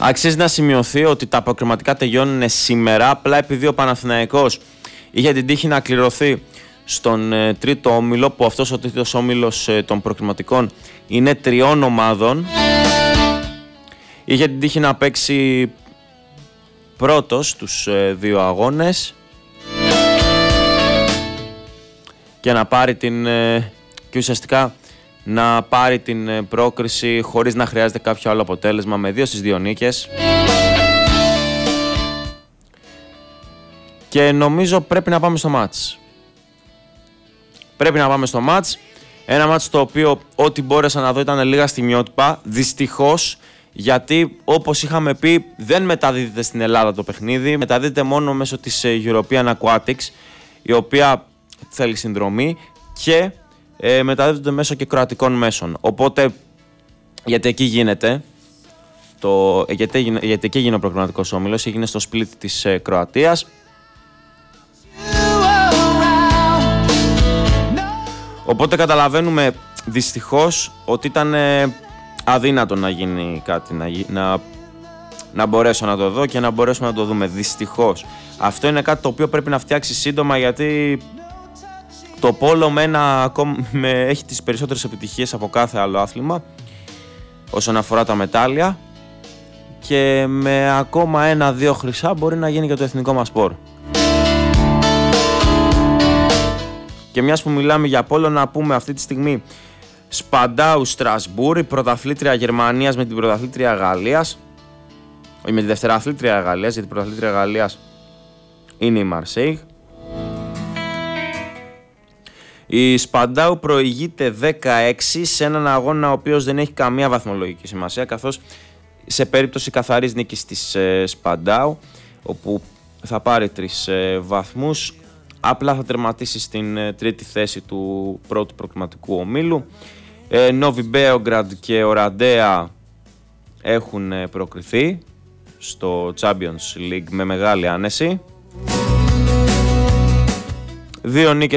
Αξίζει να σημειωθεί ότι τα προκριματικά τελειώνουν σήμερα, απλά επειδή ο Παναθηναϊκός είχε την τύχη να κληρωθεί στον τρίτο όμιλο, που αυτός ο τρίτος όμιλος των προκριματικών είναι 3 ομάδων. Είχε την τύχη να παίξει πρώτος τους 2 αγώνες και να πάρει και ουσιαστικά να πάρει την πρόκριση χωρίς να χρειάζεται κάποιο άλλο αποτέλεσμα, με 2 στις 2 νίκες. Και νομίζω πρέπει να πάμε στο μάτς. Πρέπει να πάμε στο μάτς. Ένα μάτς το οποίο ό,τι μπόρεσα να δω ήταν λίγα στιγμιότυπα. Δυστυχώς, γιατί όπως είχαμε πει δεν μεταδίδεται στην Ελλάδα το παιχνίδι. Μεταδίδεται μόνο μέσω της European Aquatics, η οποία θέλει συνδρομή, και μεταδίδονται μέσω και κροατικών μέσων. Οπότε, γιατί εκεί γίνεται, γιατί εκεί έγινε ο προκριματικός όμιλος, έγινε στο split της Κροατίας. Οπότε καταλαβαίνουμε δυστυχώς ότι ήταν αδύνατο να γίνει κάτι, να μπορέσω να το δω και να μπορέσουμε να το δούμε. Δυστυχώς. Αυτό είναι κάτι το οποίο πρέπει να φτιάξει σύντομα, γιατί το πόλο έχει τις περισσότερες επιτυχίες από κάθε άλλο άθλημα όσον αφορά τα μετάλλια, και με ακόμα 1-2 χρυσά μπορεί να γίνει και το εθνικό μας σπορ. Και μιας που μιλάμε για πόλο, να πούμε αυτή τη στιγμή Σπαντάου Στρασμπούργκ, πρωταθλήτρια Γερμανίας με την πρωταθλήτρια Γαλλίας, όχι με τη δευτεραθλήτρια Γαλλίας, γιατί η πρωταθλήτρια Γαλλίας είναι η Μαρσέιγ. Η Σπαντάου προηγείται 16 σε έναν αγώνα ο οποίος δεν έχει καμία βαθμολογική σημασία, καθώς σε περίπτωση καθαρής νίκης της Σπαντάου, όπου θα πάρει 3 βαθμούς, απλά θα τερματίσει στην τρίτη θέση του πρώτου προκριματικού ομίλου. Νόβι Μπέογκραντ και ο Ραντέα έχουν προκριθεί στο Champions League με μεγάλη άνεση. 2 νίκες